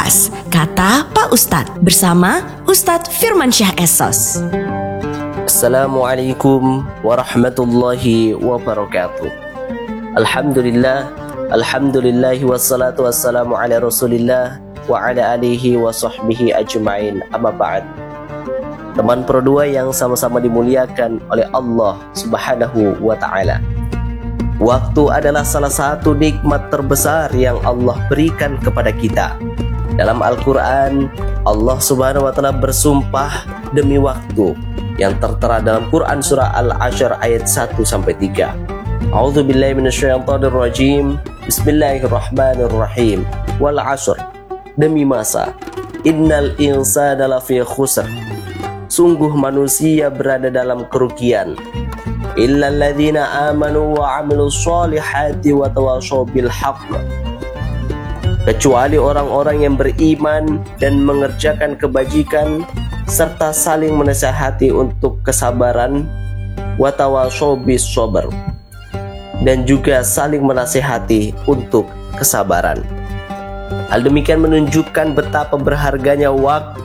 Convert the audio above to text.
Kupas, kata Pak Ustadz bersama Ustadz Firmansyah Essos. Assalamualaikum warahmatullahi wabarakatuh. Alhamdulillahi wassalatu wassalamu ala rasulillah wa ala alihi wa sahbihi ajma'in, amma ba'd. Teman Pro 2 yang sama-sama dimuliakan oleh Allah subhanahu wa ta'ala, waktu adalah salah satu nikmat terbesar yang Allah berikan kepada kita. Dalam Al-Quran, Allah subhanahu wa ta'ala bersumpah demi waktu yang tertera dalam Quran surah Al-Ashr ayat 1-3. A'udzubillahi minasyaitonirrajim. Bismillahirrahmanirrahim. Wal 'ashr, demi masa. Innal insana lafi khusr, sungguh manusia berada dalam kerugian. Illal ladzina amanu wa 'amilus sholihati wa tawashaw bil haqq, kecuali orang-orang yang beriman dan mengerjakan kebajikan serta saling menasihati untuk kesabaran, wa tawashaw bis sabr, dan juga saling menasihati untuk kesabaran. Hal demikian menunjukkan betapa berharganya waktu